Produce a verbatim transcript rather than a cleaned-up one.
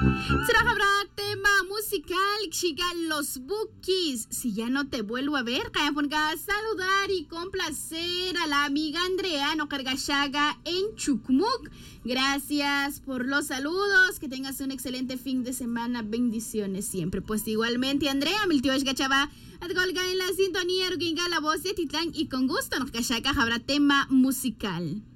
Será habrá tema musical, chica, los Bookies. Si ya no te vuelvo a ver, kaya ponga saludar y complacer a la amiga Andrea no Cargashaga en Chucmuc. Gracias por los saludos, que tengas un excelente fin de semana, bendiciones siempre. Pues igualmente, Andrea, Miltiosh Gachaba, Adgolga en la sintonía, Ruginga la voz de Titlán, y con gusto nos Cargashaga habrá tema musical.